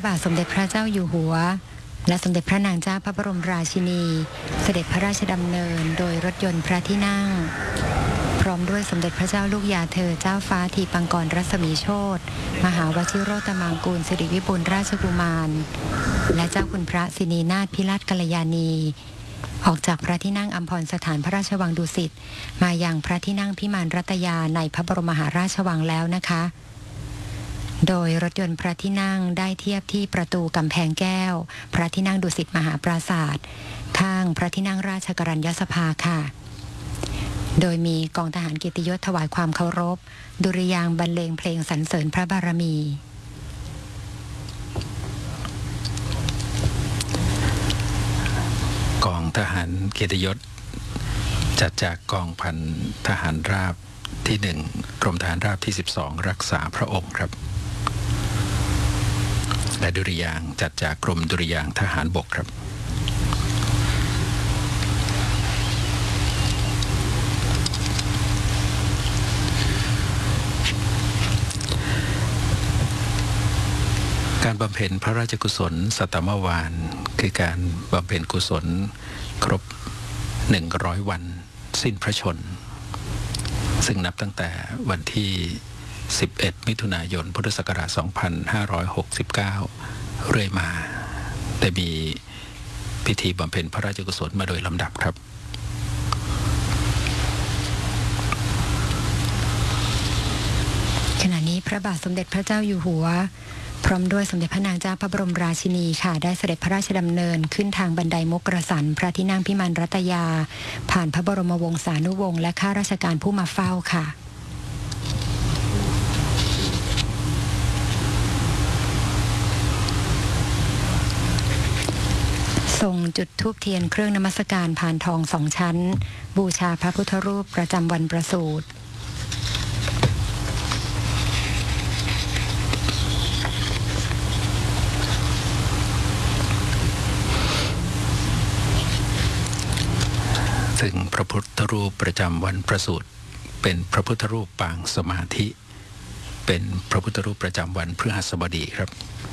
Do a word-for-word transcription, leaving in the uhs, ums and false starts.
บาทสมเด็จพระเจ้าอยู่หัวและสมเด็จพระนางเจ้าพระบรมราชินีเสด็จพระราชดำเนินโดยรถยนต์พระที่นั่งพร้อมด้วยสมเด็จพระเจ้าลูกยาเธอเจ้าฟ้าทีปังกรรัศมีโชติมหาวชิโรตมังกูลสิริวิบูลราชกุมารและเจ้าคุณพระสินีนาถพิราชกัลยาณีออกจากพระที่นั่งอัมพรสถานพระราชวังดุสิตมายังพระที่นั่งพิมานรัตยาในพระบรมมหาราชวังแล้วนะคะโดยรถยนต์พระที่นั่งได้เทียบที่ประตูกำแพงแก้วพระที่นั่งดุสิตมหาปราสาทข้างพระที่นั่งราชกรัญญสภาค่ะโดยมีกองทหารเกียรติยศถวายความเคารพดุริยางค์บรรเลงเพลงสรรเสริญพระบารมีกองทหารเกียรติยศจัดจากกองพันทหารราบที่หนึ่งกรมทหารราบที่สิบสองรักษาพระองค์ครับและดุริยางค์จัดจากกรมดุริยางค์ทหารบกครับการบำเพ็ญพระราชกุศลสัตมวาลคือการบำเพ็ญกุศลครบหนึ่งร้อยวันสิ้นพระชนม์ซึ่งนับตั้งแต่วันที่สิบเอ็ดมิถุนายนพุทธศักราชสองพันห้าร้อยหกสิบเก้าเรื่อยมาได้มีพิธีบำเพ็ญพระราชกุศลมาโดยลำดับครับขณะนี้พระบาทสมเด็จพระเจ้าอยู่หัวพร้อมด้วยสมเด็จพระนางเจ้าพระบรมราชินีค่ะได้เสด็จพระราชดำเนินขึ้นทางบันไดมุกกสันพระที่นั่งพิมานรัตยาผ่านพระบรมวงศานุวงศ์และข้าราชการผู้มาเฝ้าค่ะทรงจุดธูปเทียนเครื่องนมัสการผ่านทองสองชั้นบูชาพระพุทธรูปประจำวันประสูติซึ่งพระพุทธรูปประจำวันประสูติเป็นพระพุทธรูปปางสมาธิเป็นพระพุทธรูปประจำวันพฤหัสบดีครับ